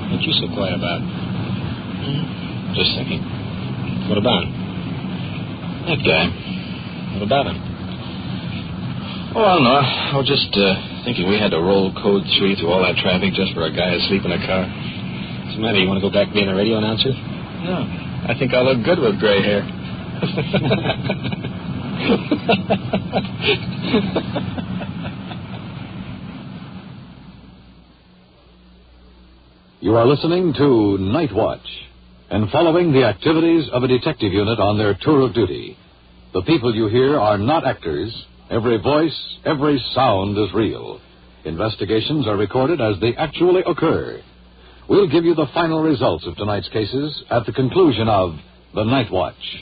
What you so quiet about? Just thinking. What about him? That guy. What about him? Oh, I don't know. I was just thinking we had to roll code 3 through all that traffic just for a guy asleep in a car. What's the matter? You want to go back being a radio announcer? No. I think I look good with gray hair. You are listening to Night Watch and following the activities of a detective unit on their tour of duty. The people you hear are not actors. Every voice, every sound is real. Investigations are recorded as they actually occur. We'll give you the final results of tonight's cases at the conclusion of The Night Watch.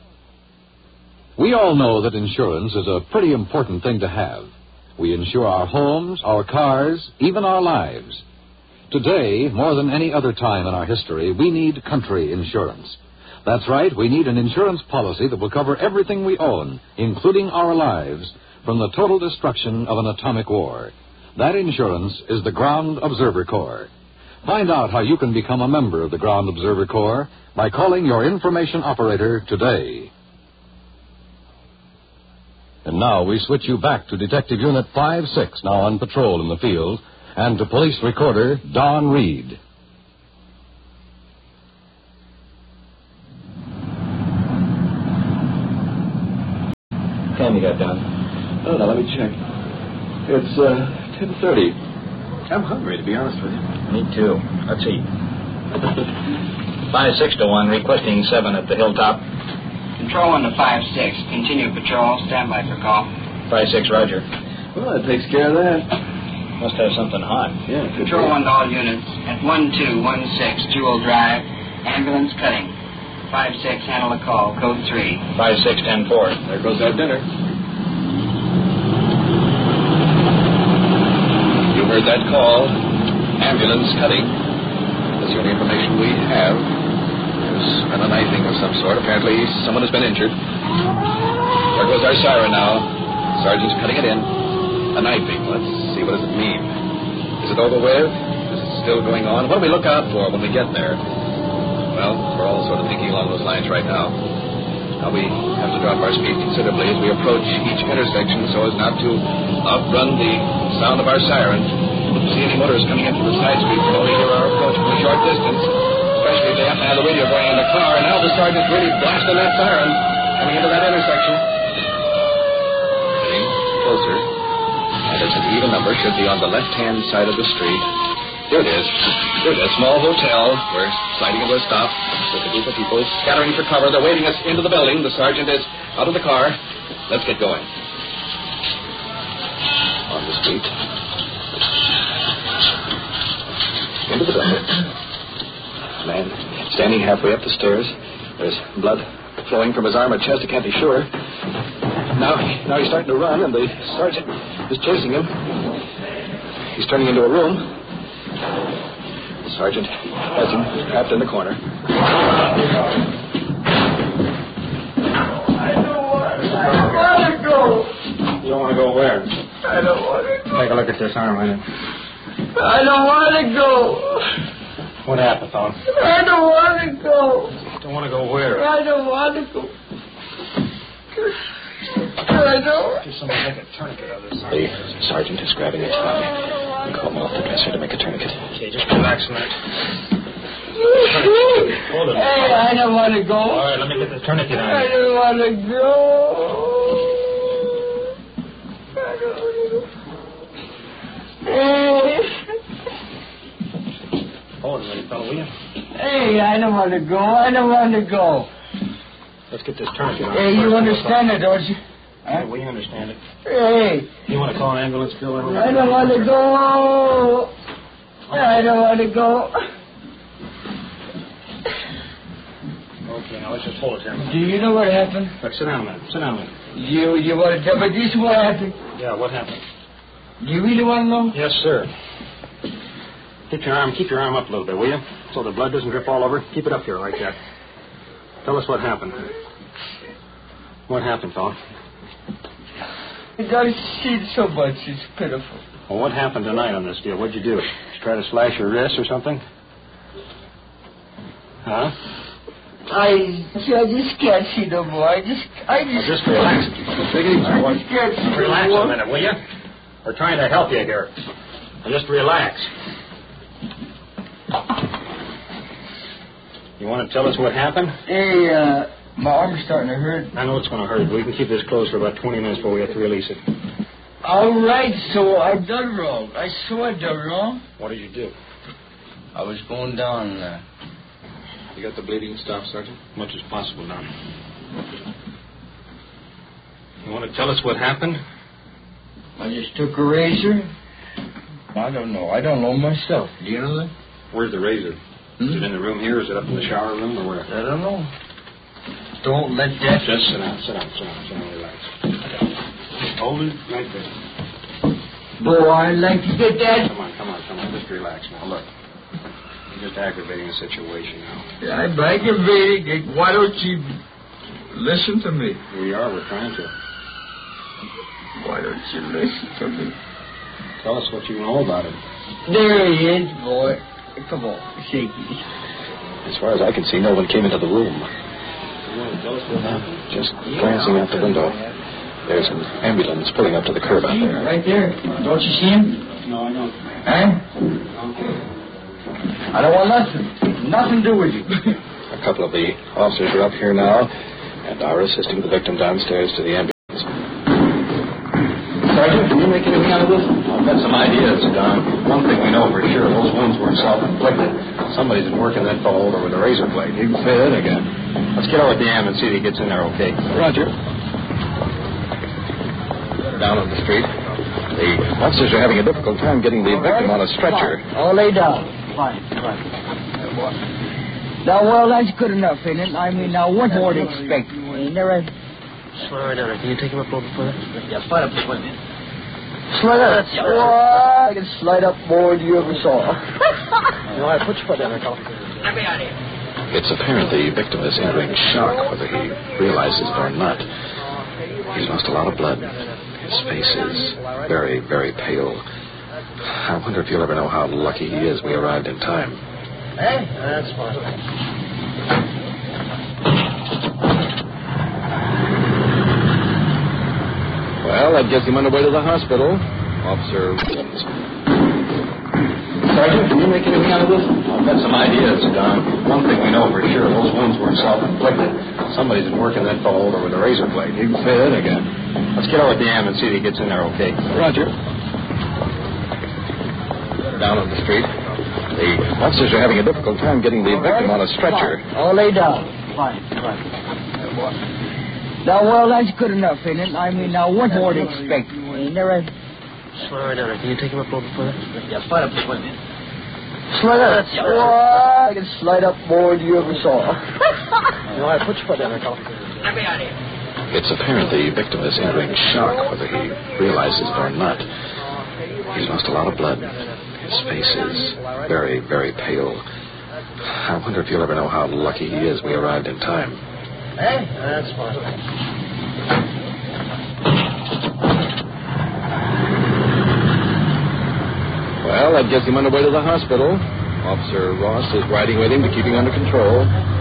We all know that insurance is a pretty important thing to have. We insure our homes, our cars, even our lives. Today, more than any other time in our history, we need country insurance. That's right, we need an insurance policy that will cover everything we own, including our lives, from the total destruction of an atomic war. That insurance is the Ground Observer Corps. Find out how you can become a member of the Ground Observer Corps by calling your information operator today. And now we switch you back to Detective Unit 5-6, now on patrol in the field, and to police recorder Don Reed. What time you got, Don? Oh, now, let me check. It's 10:30. I'm hungry, to be honest with you. Me too. Let's eat. 5-6 to 1, requesting 7 at the Hilltop. Control 1 to 5-6. Continue patrol. Stand by for call. 5-6, roger. Well, that takes care of that. Must have something hot. Yeah, Control 1 to all units. At 1216 Jewel Drive. Ambulance cutting. 5-6, handle the call. Code 3. 5-6, 10-4. There goes our dinner. You heard that call. Ambulance cutting. That's the only information we have. There's been a knifing of some sort. Apparently, someone has been injured. There goes our siren now. Sergeant's cutting it in. A knifing. Let's see, what does it mean? Is it over with? Is it still going on? What do we look out for when we get there? Well, we're all sort of thinking along those lines right now. Now we have to drop our speed considerably as we approach each intersection so as not to outrun the sound of our siren. If we see any motors coming in from the side street, we'll only hear our approach from a short distance, especially if they happen to have the radio going in the car. And now the sergeant's really blasting that siren coming into that intersection. Getting closer. And it's an even number. Should be on the left-hand side of the street. Here it is. Here it is. Small hotel. We're sliding into a stop with a group of people scattering for cover. They're waving us into the building. The sergeant is out of the car. Let's get going. On the street. Into the building. Man standing halfway up the stairs. There's blood flowing from his arm or chest. I can't be sure. Now he's starting to run, and the sergeant is chasing him. He's turning into a room. The sergeant has him trapped in the corner. I don't want to go. You don't want to go where? I don't want to go. Take a look at this arm, will you? I don't want to go. What happened, Tom? I don't want to go. Don't want to go where? I don't want to go. I don't. Just somebody make a tourniquet of this arm. The sergeant is grabbing his thigh. We call him off the dresser to make a tourniquet. Okay, just relax a minute. Hold it. Hey, I don't want to go. All right, let me get the tourniquet on. I don't want to go. I don't want to go. Hey. Hold it, little fellow, will you? Hey, I don't want to go. I don't want to go. Let's get this tourniquet on. Hey, you understand it, don't you? Huh? We understand it. Hey. You want to call an ambulance, Bill? I don't want to go. I don't want to go. Okay, now let's just hold it here. Do you know what happened? Look, sit down a minute. Sit down a minute. You want to tell me this what happened? Yeah, what happened? Do you really want to know? Yes, sir. Keep your arm up a little bit, will you? So the blood doesn't drip all over. Keep it up here like that. Tell us what happened. What happened, Phil? I gotta see it so much. It's pitiful. Well, what happened tonight on this deal? What'd you do? Did you try to slash your wrist or something? Huh? I just can't see no more. I just Just relax. I just can't see no Relax a more. minute, will you? We're trying to help you here. Now just relax. You want to tell us what happened? Hey, my arm's starting to hurt. I know it's going to hurt, but we can keep this closed for about 20 minutes before we have to release it. All right, so I done wrong. I saw I done wrong. What did you do? I was going down. You got the bleeding stopped, Sergeant? As much as possible now. You want to tell us what happened? I just took a razor. I don't know. I don't know myself. Do you know that? Where's the razor? Is it in the room here? Is it up in the shower room or where? I don't know. Don't let that. Just sit down, relax. Hold it right there. Boy, I'd like to get that. Come on. Just relax now. Look. You're just aggravating the situation now. I'm aggravating. Why don't you listen to me? We are. We're trying to. Why don't you listen to me? Tell us what you know about it. There he is, boy. Come on, shake it. As far as I can see, no one came into the room. You want to tell us what happened? Just glancing out the window. There's an ambulance pulling up to the curb out there. Right there. Don't you see him? No, I don't. Huh? I don't want nothing to do with you. A couple of the officers are up here now and are assisting the victim downstairs to the ambulance. Sergeant, can you make anything out of this? I've got some ideas, Don. One thing we know for sure, those wounds weren't self-inflicted. Somebody's been working that fellow over with a razor blade. You can say that again. Let's get over to the ambulance and see if he gets in there okay. Roger. Down on the street. The officers are having a difficult time getting the victim on a stretcher. I'll lay down. Fine. Now, well, that's good enough, ain't it? I mean, now, what more to expect? Ain't there a... Slow down. Can you take him up a little further? Yeah, slide up this way, man. Slide up. I can slide up more than you ever saw. You know, I put your foot down there, Colin. Let me out of here. It's apparent the victim is entering shock, whether he realizes it or not. He's lost a lot of blood. His face is very, very pale. I wonder if you'll ever know how lucky he is we arrived in time. Hey, that's fine. Well, that gets him underway to the hospital. Officer Williams. Sergeant, can you make anything out of this? I've got some ideas, Don. One thing we know for sure, those wounds weren't self-inflicted. Somebody's been working that fellow over with a razor blade. You can say that again. Let's get over to the ambulance and see if he gets in there okay. Roger. Down on the street. The officers are having a difficult time getting the victim on a stretcher. I'll lay down. Fine. Now, well, that's good enough, ain't it? I mean, now, what more to expect? Ain't there a... Slow down. Can you take him up a little further? Yeah, slide up this way, man. Slide up. I can slide up more than you ever saw. You know, I put your foot down there, Colin. Let me out of here. It's apparent the victim is entering shock, whether he realizes it or not. He's lost a lot of blood. His face is very, very pale. I wonder if you'll ever know how lucky he is we arrived in time. Hey, that's fine. Well, that gets him underway to the hospital. Officer Ross is riding with him to keep him under control.